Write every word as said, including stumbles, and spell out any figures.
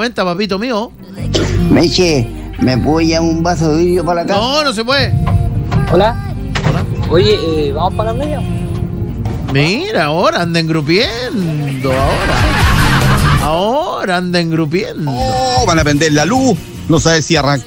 noventa, papito mío. Meche, ¿me puedo llevar un vaso de vidrio para la casa? No, no se puede. Hola. Hola. Oye, eh, ¿vamos para la playa? Mira, ahora anda engrupiendo, ahora. Ahora anda engrupiendo. Oh, van a prender la luz. No sabes si arrancar